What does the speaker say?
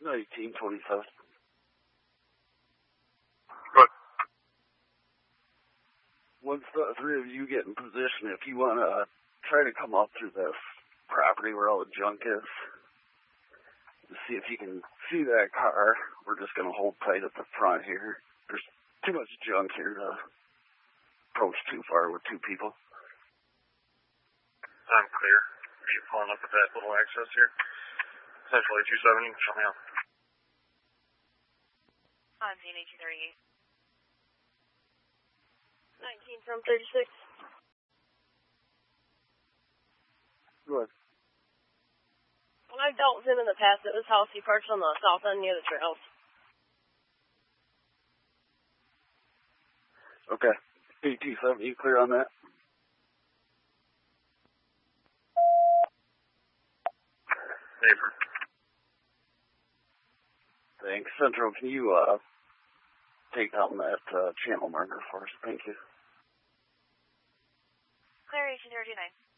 1927. Good. Once the three of you get in position, if you want to try to come up through this property where all the junk is, to see if you can see that car. We're just going to hold tight at the front here. There's too much junk here to approach too far with two people. I'm clear. Are you pulling up at that little access here? Essentially 270, show me out. On DNA 238. 19 from 36. Go ahead. When I dealt with him in the past, it was house he parked on the south end near the trails. Okay. 8270, you clear on that? Neighbor. Thanks. Central, can you take down that channel marker for us? Thank you. Clear 1839.